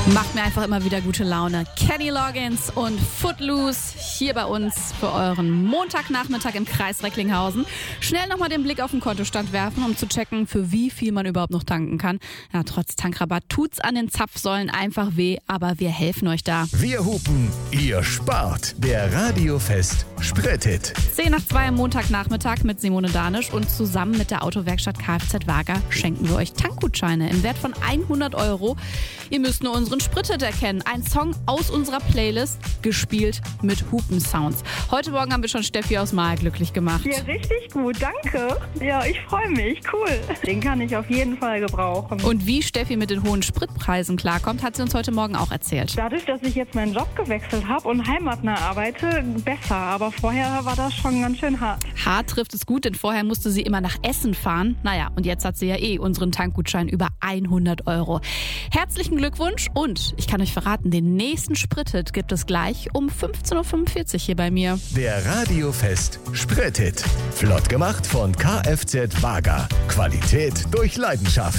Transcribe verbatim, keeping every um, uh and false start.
Macht mir einfach immer wieder gute Laune. Kenny Loggins und Footloose hier bei uns für euren Montagnachmittag im Kreis Recklinghausen. Schnell nochmal den Blick auf den Kontostand werfen, um zu checken, für wie viel man überhaupt noch tanken kann. Ja, trotz Tankrabatt tut's an den Zapfsäulen einfach weh, aber wir helfen euch da. Wir hupen, ihr spart. Der Radiofest Sprit-Hit. zehn nach zwei am Montagnachmittag mit Simone Danisch und zusammen mit der Autowerkstatt Kfz Wager schenken wir euch Tankgutscheine im Wert von hundert Euro. Ihr müsst nur unseren Sprit-Hit erkennen. Ein Song aus unserer Playlist, gespielt mit Hupen-Sounds. Heute Morgen haben wir schon Steffi aus Mahl glücklich gemacht. Ja, richtig gut, danke. Ja, ich freue mich, cool. Den kann ich auf jeden Fall gebrauchen. Und wie Steffi mit den hohen Spritpreisen klarkommt, hat sie uns heute Morgen auch erzählt. Dadurch, dass ich jetzt meinen Job gewechselt habe und heimatnah arbeite, besser. Aber vorher war das schon ganz schön hart. Hart trifft es gut, denn vorher musste sie immer nach Essen fahren. Naja, und jetzt hat sie ja eh unseren Tankgutschein über hundert Euro. Herzlichen Glückwunsch und ich kann euch verraten, den nächsten Sprit-Hit gibt es gleich um fünfzehn Uhr fünfundvierzig hier bei mir. Der Radiofest Sprit-Hit. Flott gemacht von Kfz Wager. Qualität durch Leidenschaft.